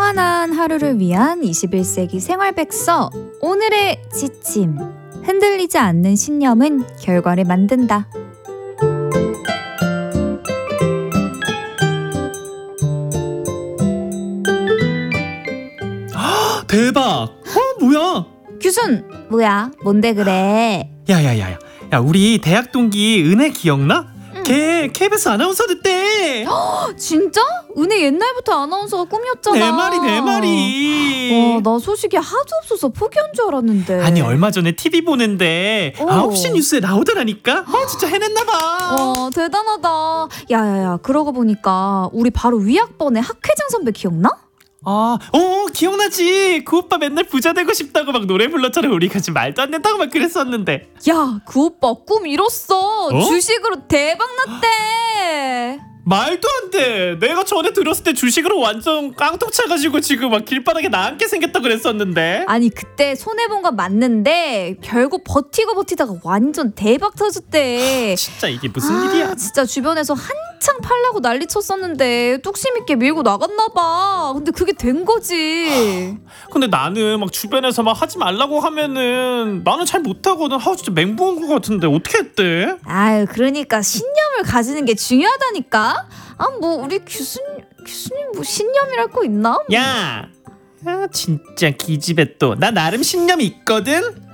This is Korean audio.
평안한 하루를 위한 21세기 생활백서. 오늘의 지침. 흔들리지 않는 신념은 결과를 만든다. 대박! 뭐야? 규순, 뭐야? 뭔데 그래? 야야야야, 야 우리 대학 동기 은혜 기억나? 걔 KBS 아나운서 됐대. 진짜? 은혜 옛날부터 아나운서가 꿈이었잖아. 내 말이. 나 소식이 하도 없어서 포기한 줄 알았는데. 아니 얼마 전에 TV 보는데 9시 뉴스에 나오더라니까. 진짜 해냈나봐. 대단하다. 야야야, 그러고 보니까 우리 바로 위학번의 학회장 선배 기억나? 기억나지. 그 오빠 맨날 부자 되고 싶다고 막 노래 불렀잖아. 우리가 지금 말도 안 된다고 막 그랬었는데. 야, 그 오빠 꿈 이뤘어. 주식으로 대박 났대. 말도 안 돼. 내가 전에 들었을 때 주식으로 완전 깡통 차가지고 지금 막 길바닥에 나앉게 생겼다 그랬었는데. 아니 그때 손해본 건 맞는데 결국 버티다가 완전 대박 터졌대. 진짜 이게 무슨 일이야. 진짜 주변에서 한창 팔라고 난리 쳤었는데 뚝심 있게 밀고 나갔나 봐. 근데 그게 된 거지. 근데 나는 막 주변에서 막 하지 말라고 하면은 나는 잘 못하거든. 진짜 맹붕한 것 같은데 어떻게 했대? 아유, 그러니까 신념을 가지는 게 중요하다니까. 뭐 우리 교수님 뭐 신념이랄 거 있나? 야, 진짜 기집애 또. 나 나름 신념이 있거든.